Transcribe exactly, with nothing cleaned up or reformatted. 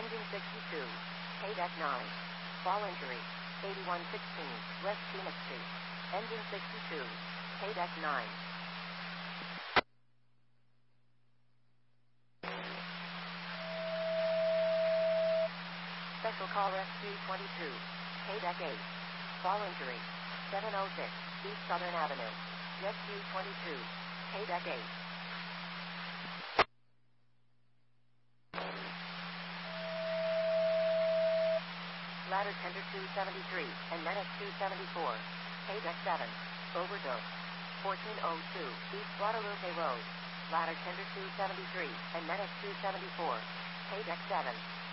Engine sixty-two. K-Deck nine. Fall injury. eighty-one sixteen. West Phoenix Street. Engine sixty-two. K-Deck nine. Special Call Rescue twenty-two. K-Deck eight. Fall injury. seven oh six. East Southern Avenue. Rescue twenty-two. K-Deck eight. Ladder Tender two seventy-three and Medic two seventy-four. K-Deck seven. Overdose. fourteen oh two. East Guadalupe Road. Ladder Tender two seventy-three and Medic two seventy-four. K-Deck seven.